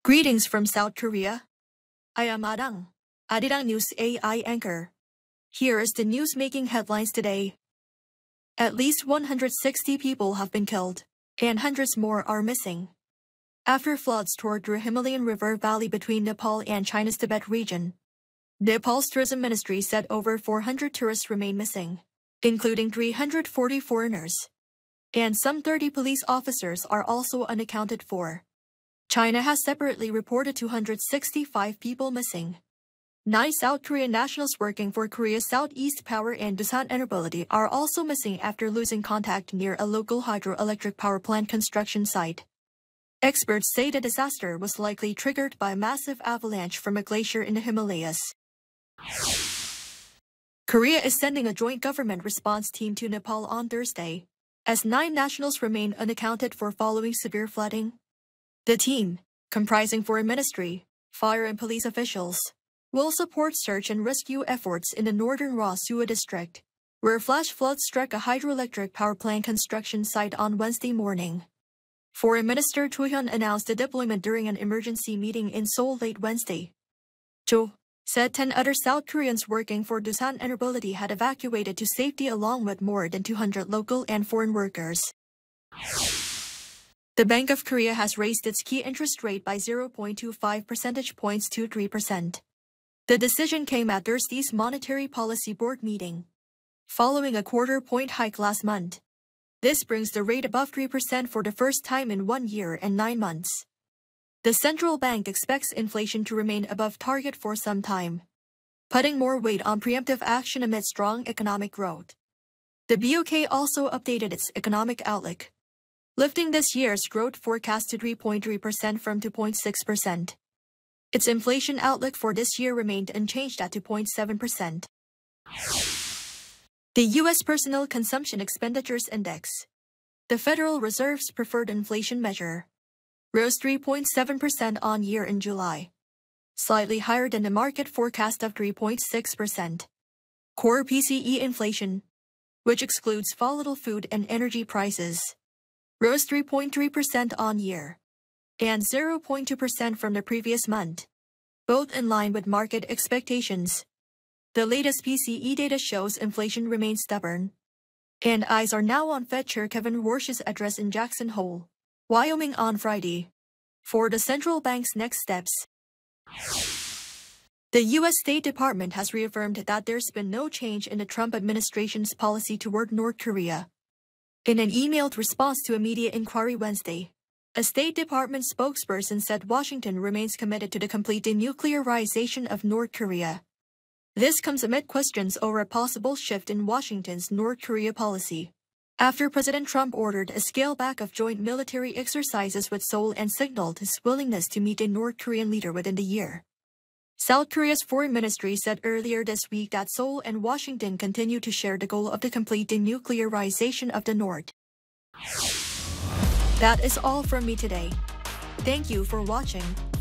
Greetings from South Korea. I am Adang, Arirang News AI anchor. Here is the news making headlines today. At least 160 people have been killed, and hundreds more are missing after floods tore through Himalayan river valley between Nepal and China's Tibet region. Nepal's tourism ministry said over 400 tourists remain missing, including 340 foreigners, and some 30 police officers are also unaccounted for. China has separately reported 265 people missing. 9 South Korean nationals working for Korea's Southeast Power and Doosan Enerbility are also missing after losing contact near a local hydroelectric power plant construction site. Experts say the disaster was likely triggered by a massive avalanche from a glacier in the Himalayas. Korea is sending a joint government response team to Nepal on Thursday, as 9 nationals remain unaccounted for following severe flooding. The team, comprising foreign ministry, fire and police officials, will support search and rescue efforts in the northern Rasua district, where flash floods struck a hydroelectric power plant construction site on Wednesday morning. Foreign Minister Cho Hyun announced the deployment during an emergency meeting in Seoul late Wednesday. Cho said 10 other South Koreans working for Doosan Enerbility had evacuated to safety along with more than 200 local and foreign workers. The Bank of Korea has raised its key interest rate by 0.25 percentage points to 3%. The decision came at Thursday's Monetary Policy Board meeting, following a quarter-point hike last month. This brings the rate above 3% for the first time in 1 year and 9 months. The central bank expects inflation to remain above target for some time, putting more weight on preemptive action amid strong economic growth. The BOK also updated its economic outlook, lifting this year's growth forecast to 3.3% from 2.6%. Its inflation outlook for this year remained unchanged at 2.7%. The U.S. Personal Consumption Expenditures Index, the Federal Reserve's preferred inflation measure, rose 3.7% on year in July, slightly higher than the market forecast of 3.6%. Core PCE inflation, which excludes volatile food and energy prices, rose 3.3% on year, and 0.2% from the previous month, both in line with market expectations. The latest PCE data shows inflation remains stubborn, and eyes are now on Fed Chair Kevin Warsh's address in Jackson Hole, Wyoming on Friday, for the central bank's next steps. The U.S. State Department has reaffirmed that there's been no change in the Trump administration's policy toward North Korea. In an emailed response to a media inquiry Wednesday, a State Department spokesperson said Washington remains committed to the complete denuclearization of North Korea. This comes amid questions over a possible shift in Washington's North Korea policy, after President Trump ordered a scale-back of joint military exercises with Seoul and signaled his willingness to meet a North Korean leader within the year. South Korea's foreign ministry said earlier this week that Seoul and Washington continue to share the goal of the complete denuclearization of the North. That is all from me today. Thank you for watching.